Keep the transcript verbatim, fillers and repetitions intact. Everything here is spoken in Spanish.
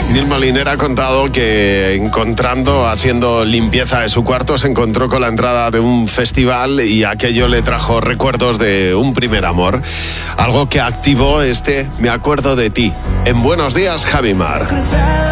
Neil Moliner ha contado que encontrando, haciendo limpieza de su cuarto, se encontró con la entrada de un festival y aquello le trajo recuerdos de un primer amor. Algo que activó este Me acuerdo de ti. En Buenos Días, Javi Mar.